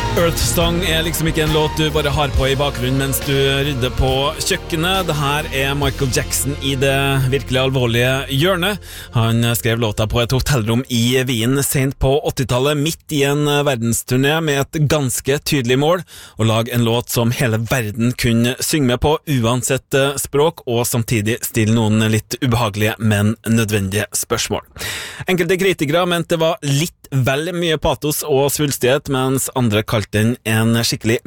Earthsong liksom ikke en låt du bare har på i bakgrunnen mens du rydder på kjøkkenet. Det her Michael Jackson i det virkelig alvorlige hjørnet. Han skrev låta på et hotellrom i Wien sent på 80-tallet, midt i en verdensturné med et ganske tydelig mål, å lage en låt som hele verden kunne synge med på uansett språk, og samtidig stille noen litt ubehagelige, men nødvendige spørsmål. Enkelte kritikere mente det var litt vel mye patos og svulstighet, mens andre kalte den en skikkelig